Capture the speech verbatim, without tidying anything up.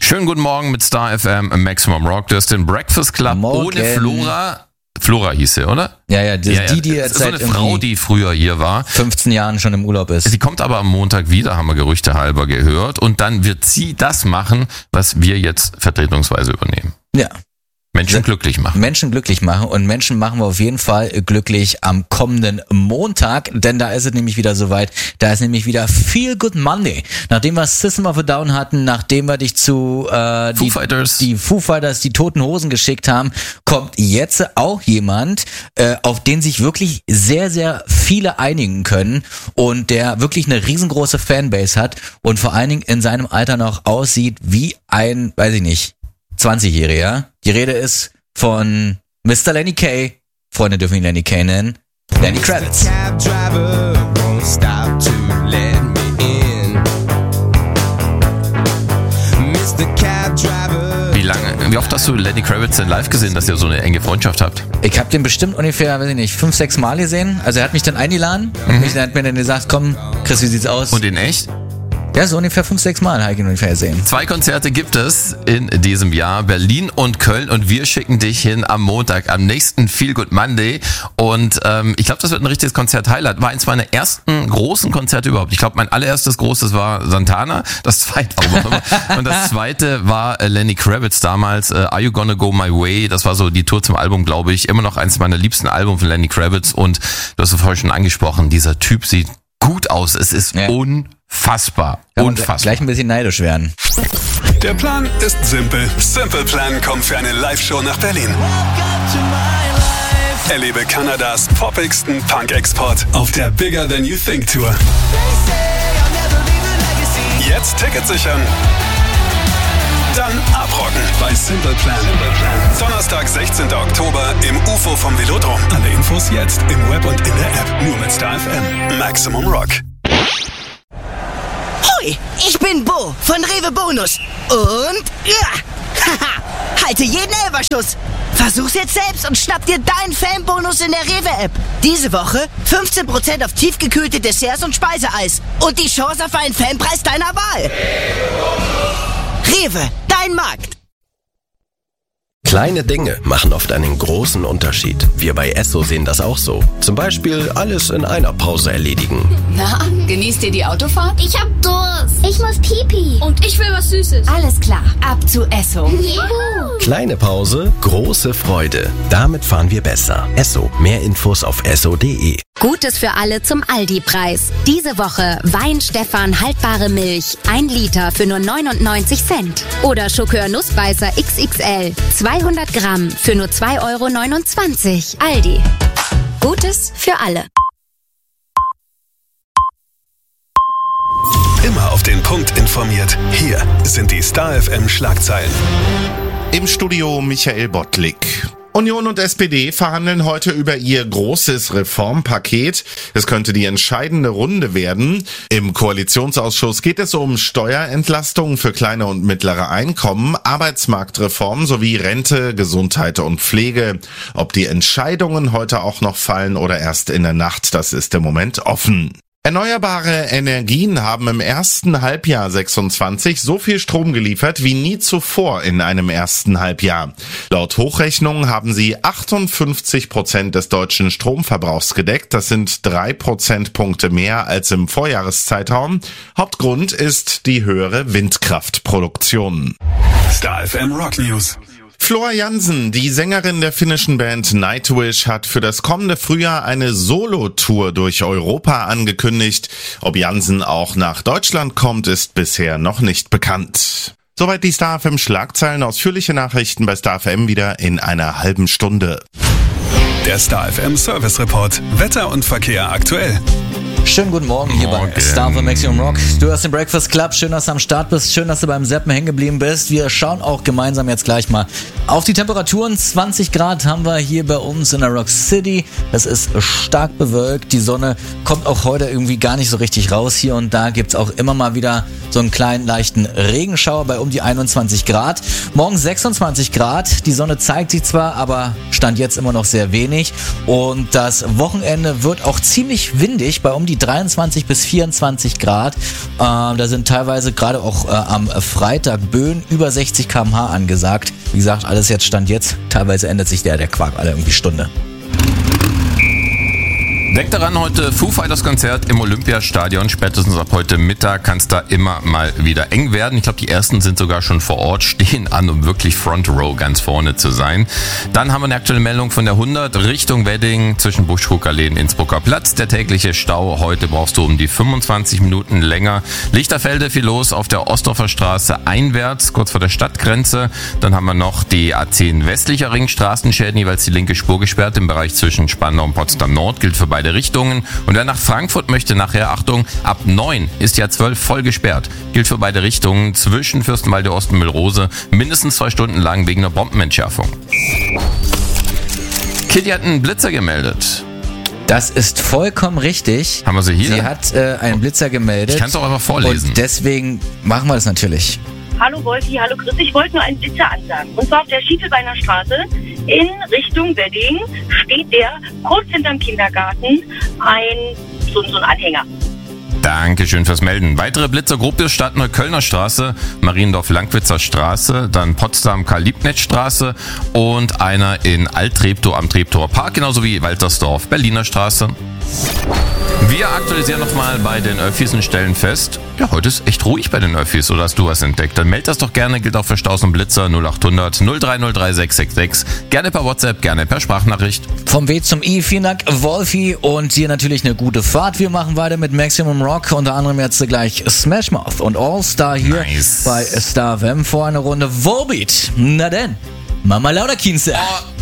Schönen guten Morgen mit Star F M Maximum Rock. Du hast den Breakfast Club Morgen. ohne Flora. Flora hieß sie, oder? Ja, ja, die, ja, ja. die, die jetzt seit so eine Frau, die früher hier war. fünfzehn Jahren schon im Urlaub ist. Sie kommt aber am Montag wieder, haben wir Gerüchte halber gehört. Und dann wird sie das machen, was wir jetzt vertretungsweise übernehmen. Ja. Menschen glücklich machen. Menschen glücklich machen und Menschen machen wir auf jeden Fall glücklich am kommenden Montag, denn da ist es nämlich wieder soweit, da ist nämlich wieder Feel Good Monday. Nachdem wir System of a Down hatten, nachdem wir dich zu äh, Foo die, Fighters. die Foo Fighters, die Toten Hosen geschickt haben, kommt jetzt auch jemand, äh, auf den sich wirklich sehr, sehr viele einigen können und der wirklich eine riesengroße Fanbase hat und vor allen Dingen in seinem Alter noch aussieht wie ein, weiß ich nicht, zwanzigjähriger. Die Rede ist von Mister Lenny Kaye. Freunde dürfen ihn Lenny Kaye nennen. Lenny Kravitz. Wie lange, wie oft hast du Lenny Kravitz denn live gesehen, dass ihr so eine enge Freundschaft habt? Ich habe den bestimmt ungefähr, weiß ich nicht, fünf, sechs Mal gesehen. Also er hat mich dann eingeladen. Mhm. Mich, er hat mir dann gesagt, komm, Chris, wie sieht's aus? Und in echt? Ja, so ungefähr fünf, sechs Mal habe ich ihn ungefähr gesehen. Zwei Konzerte gibt es in diesem Jahr, Berlin und Köln, und wir schicken dich hin am Montag, am nächsten Feel Good Monday, und ähm, ich glaube, das wird ein richtiges Konzert-Highlight. War eins meiner ersten großen Konzerte überhaupt. Ich glaube, mein allererstes großes war Santana, das zweite auch und das zweite war äh, Lenny Kravitz damals, äh, Are You Gonna Go My Way, das war so die Tour zum Album, glaube ich, immer noch eins meiner liebsten Alben von Lenny Kravitz, und du hast es vorhin schon angesprochen, dieser Typ sieht gut aus, es ist ja unfassbar, Kann unfassbar. Gleich ein bisschen neidisch werden. Der Plan ist simpel. Simple Plan kommt für eine Live-Show nach Berlin. Erlebe Kanadas poppigsten Punk-Export auf der Bigger Than You Think Tour. Jetzt Tickets sichern. Dann abrocken bei Simple Plan. Donnerstag, sechzehnten Oktober im U F O vom Velodrom. Alle Infos jetzt im Web und in der App. Nur mit Star F M. Maximum Rock. Hoi, ich bin Bo von Rewe Bonus. Und ja, haha, halte jeden Elferschuss. Versuch's jetzt selbst und schnapp dir deinen Fanbonus in der Rewe-App. Diese Woche fünfzehn Prozent auf tiefgekühlte Desserts und Speiseeis. Und die Chance auf einen Fanpreis deiner Wahl. Rewe, dein Markt. Kleine Dinge machen oft einen großen Unterschied. Wir bei Esso sehen das auch so. Zum Beispiel alles in einer Pause erledigen. Na, genießt ihr die Autofahrt? Ich hab Durst. Ich muss pipi. Und ich will was Süßes. Alles klar, ab zu Esso. Juhu. Kleine Pause, große Freude. Damit fahren wir besser. Esso. Mehr Infos auf esso punkt de. Gutes für alle zum Aldi-Preis. Diese Woche Wein Stefan haltbare Milch. ein Liter für nur neunundneunzig Cent. Oder Schokör Nussbeißer X X L. zweihundert Gramm für nur zwei Euro neunundzwanzig. Aldi. Gutes für alle. Immer auf den Punkt informiert. Hier sind die Star F M Schlagzeilen. Im Studio Michael Bottlik. Union und S P D verhandeln heute über ihr großes Reformpaket. Es könnte die entscheidende Runde werden. Im Koalitionsausschuss geht es um Steuerentlastungen für kleine und mittlere Einkommen, Arbeitsmarktreform sowie Rente, Gesundheit und Pflege. Ob die Entscheidungen heute auch noch fallen oder erst in der Nacht, das ist im Moment offen. Erneuerbare Energien haben im ersten Halbjahr sechsundzwanzig so viel Strom geliefert wie nie zuvor in einem ersten Halbjahr. Laut Hochrechnung haben sie achtundfünfzig Prozent des deutschen Stromverbrauchs gedeckt. Das sind drei Prozentpunkte mehr als im Vorjahreszeitraum. Hauptgrund ist die höhere Windkraftproduktion. Star F M Rock News. Floor Jansen, die Sängerin der finnischen Band Nightwish, hat für das kommende Frühjahr eine Solo-Tour durch Europa angekündigt. Ob Jansen auch nach Deutschland kommt, ist bisher noch nicht bekannt. Soweit die Star F M Schlagzeilen. Ausführliche Nachrichten bei Star F M wieder in einer halben Stunde. Der Star F M Service Report. Wetter und Verkehr aktuell. Schönen guten Morgen hier Morgen. bei Star F M Maximum Rock. Du hast den Breakfast Club. Schön, dass du am Start bist. Schön, dass du beim Zappen hängen geblieben bist. Wir schauen auch gemeinsam jetzt gleich mal auf die Temperaturen. zwanzig Grad haben wir hier bei uns in der Rock City. Es ist stark bewölkt. Die Sonne kommt auch heute irgendwie gar nicht so richtig raus. Hier und da gibt's auch immer mal wieder so einen kleinen leichten Regenschauer bei um die einundzwanzig Grad. Morgen sechsundzwanzig Grad. Die Sonne zeigt sich zwar, aber stand jetzt immer noch sehr wenig. wenig. Und das Wochenende wird auch ziemlich windig bei um die dreiundzwanzig bis vierundzwanzig Grad. Äh, da sind teilweise gerade auch äh, am Freitag Böen über sechzig Kilometer pro Stunde angesagt. Wie gesagt, alles jetzt Stand jetzt. Teilweise ändert sich der, der Quark alle irgendwie Stunde. Denkt daran, heute Foo Fighters Konzert im Olympiastadion. Spätestens ab heute Mittag kann es da immer mal wieder eng werden. Ich glaube, die ersten sind sogar schon vor Ort, stehen an, um wirklich Front Row ganz vorne zu sein. Dann haben wir eine aktuelle Meldung von der hundert Richtung Wedding zwischen Buschrucker-Allee und Innsbrucker Platz. Der tägliche Stau heute brauchst du um die fünfundzwanzig Minuten länger. Lichterfelde viel los auf der Ostdorfer Straße einwärts, kurz vor der Stadtgrenze. Dann haben wir noch die A zehn westlicher Ring, Straßenschäden, jeweils die linke Spur gesperrt im Bereich zwischen Spandau und Potsdam Nord, gilt für beide Richtungen. Und wer nach Frankfurt möchte, nachher, Achtung, ab neun ist ja zwölf voll gesperrt. Gilt für beide Richtungen zwischen Fürstenwalde Ost und Müllrose mindestens zwei Stunden lang wegen einer Bombenentschärfung. Kitty hat einen Blitzer gemeldet. Das ist vollkommen richtig. Haben wir sie hier? Sie hat äh, einen Blitzer gemeldet. Ich kann es auch einfach vorlesen. Und deswegen machen wir das natürlich. Hallo Wolfi, hallo Chris. Ich wollte nur einen Blitzer ansagen. Und zwar auf der Schiefelbeiner Straße in Richtung Wedding steht der kurz hinterm Kindergarten ein so, so ein Anhänger. Dankeschön fürs Melden. Weitere Blitzergruppe starten Neuköllner Straße, Mariendorf-Langwitzer Straße, dann Potsdam-Karl-Liebknecht-Straße und einer in Alt-Treptow am Treptower Park, genauso wie Waltersdorf, Berliner Straße. Wir aktualisieren nochmal bei den Öffis und stellen fest, ja, heute ist echt ruhig bei den Öffis, oder hast du was entdeckt? Dann meld das doch gerne, gilt auch für Staus und Blitzer null acht hundert null drei null drei sechs sechs sechs. Gerne per WhatsApp, gerne per Sprachnachricht. Vom W zum I, vielen Dank Wolfi und dir natürlich eine gute Fahrt. Wir machen weiter mit Maximum Rock, unter anderem jetzt gleich Smash Mouth und All Star hier nice. bei Star F M vor einer Runde Volbeat. Na denn, Mama lauter Kienste. Oh.